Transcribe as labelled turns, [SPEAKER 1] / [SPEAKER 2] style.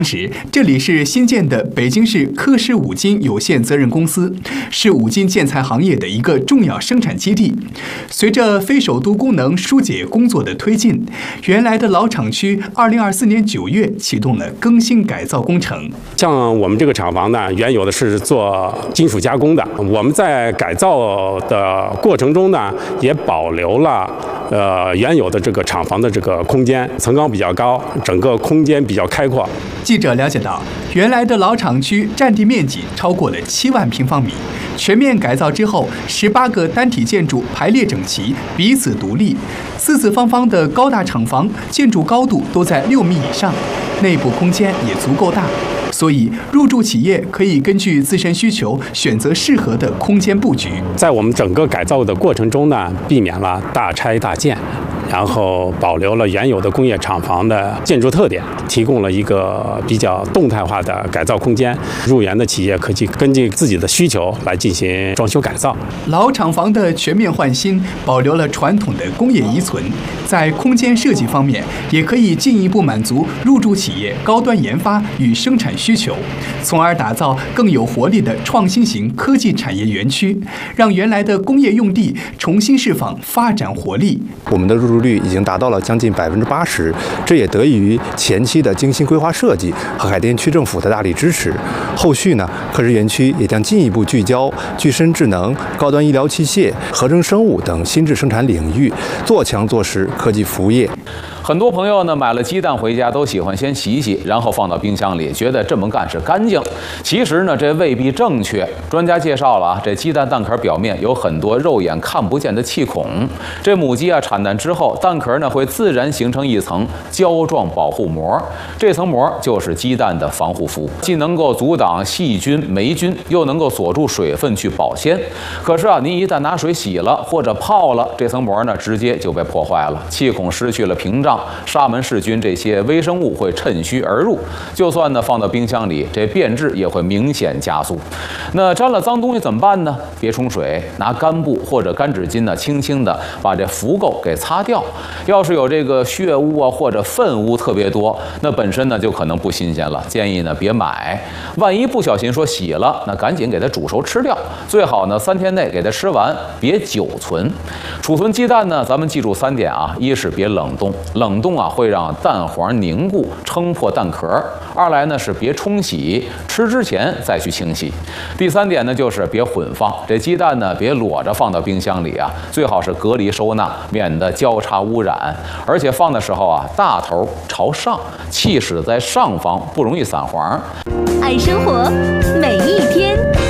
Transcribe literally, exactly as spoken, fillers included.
[SPEAKER 1] 时，这里是新建的北京市科氏五金有限责任公司，是五金建材行业的一个重要生产基地。随着非首都功能疏解工作的推进，原来的老厂区二零二四年九月启动了更新改造工程。
[SPEAKER 2] 像我们这个厂房呢，原有的是做金属加工的，我们在改造的过程中呢，也保留了呃原有的这个厂房的这个空间，层高比较高，整个空间比较开阔。
[SPEAKER 1] 记者了解到，原来的老厂区占地面积超过了七万平方米，全面改造之后，十八个单体建筑排列整齐，彼此独立，四四方方的高大厂房，建筑高度都在六米以上，内部空间也足够大，所以入驻企业可以根据自身需求选择适合的空间布局。
[SPEAKER 2] 在我们整个改造的过程中呢，避免了大拆大建，然后保留了原有的工业厂房的建筑特点，提供了一个比较动态化的改造空间。入园的企业可以根据自己的需求来进行装修改造。
[SPEAKER 1] 老厂房的全面换新，保留了传统的工业遗存，在空间设计方面，也可以进一步满足入驻企业高端研发与生产需求，从而打造更有活力的创新型科技产业园区，让原来的工业用地重新释放发展活力。
[SPEAKER 3] 我们的入驻率已经达到了将近百分之八十，这也得益于前期的精心规划设计和海淀区政府的大力支持。后续呢，科氏园区也将进一步聚焦具身智能、高端医疗器械、合成生物等新质生产领域，做强做实科技服务业。
[SPEAKER 4] 很多朋友呢买了鸡蛋回家都喜欢先洗洗，然后放到冰箱里，觉得这么干是干净。其实呢，这未必正确。专家介绍了啊，这鸡蛋蛋壳表面有很多肉眼看不见的气孔。这母鸡啊产蛋之后，蛋壳呢会自然形成一层胶状保护膜，这层膜就是鸡蛋的防护服，既能够阻挡细菌、霉菌，又能够锁住水分去保鲜。可是啊，您一旦拿水洗了或者泡了，这层膜呢直接就被破坏了，气孔失去了屏障。沙门氏菌这些微生物会趁虚而入，就算呢放到冰箱里，这变质也会明显加速。那沾了脏东西怎么办呢？别冲水，拿干布或者干纸巾呢，轻轻的把这浮垢给擦掉。要是有这个血污啊或者粪污特别多，那本身呢就可能不新鲜了，建议呢别买。万一不小心说洗了，那赶紧给它煮熟吃掉，最好呢三天内给它吃完，别久存。储存鸡蛋呢，咱们记住三点啊：一是别冷冻，冷冻啊会让蛋黄凝固，撑破蛋壳；二来呢是别冲洗，吃之前再去清洗。第三点呢就是别混放，这鸡蛋呢别裸着放到冰箱里啊，最好是隔离收纳，免得交叉污染。而且放的时候啊，大头朝上，气室在上方，不容易散黄。
[SPEAKER 5] 爱生活。